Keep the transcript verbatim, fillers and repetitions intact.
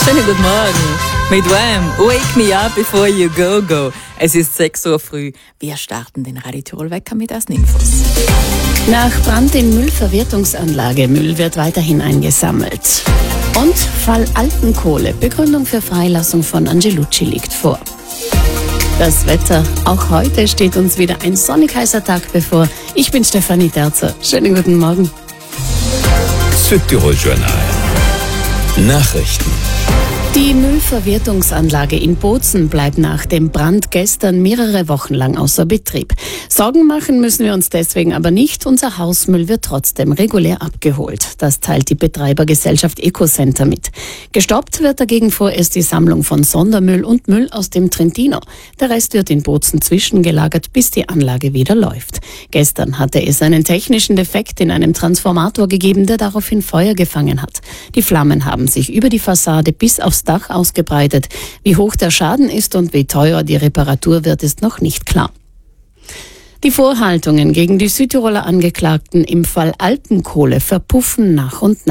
Schönen guten Morgen. Mit Wham! Wake me up before you go, go. Es ist sechs Uhr früh. Wir starten den Radio Tirol Wecker mit ersten Infos. Nach Brand in Müllverwertungsanlage. Müll wird weiterhin eingesammelt. Und Fall Alpenkohle. Begründung für Freilassung von Angelucci liegt vor. Das Wetter. Auch heute steht uns wieder ein sonnig heißer Tag bevor. Ich bin Stefanie Terzer. Schönen guten Morgen. Südtirol Journal. Nachrichten. Die Müllverwertungsanlage in Bozen bleibt nach dem Brand gestern mehrere Wochen lang außer Betrieb. Sorgen machen müssen wir uns deswegen aber nicht. Unser Hausmüll wird trotzdem regulär abgeholt. Das teilt die Betreibergesellschaft Ecocenter mit. Gestoppt wird dagegen vorerst die Sammlung von Sondermüll und Müll aus dem Trentino. Der Rest wird in Bozen zwischengelagert, bis die Anlage wieder läuft. Gestern hatte es einen technischen Defekt in einem Transformator gegeben, der daraufhin Feuer gefangen hat. Die Flammen haben sich über die Fassade bis aufs Dach ausgebreitet. Wie hoch der Schaden ist und wie teuer die Reparatur wird, ist noch nicht klar. Die Vorhaltungen gegen die Südtiroler Angeklagten im Fall Alpenkohle verpuffen nach und nach.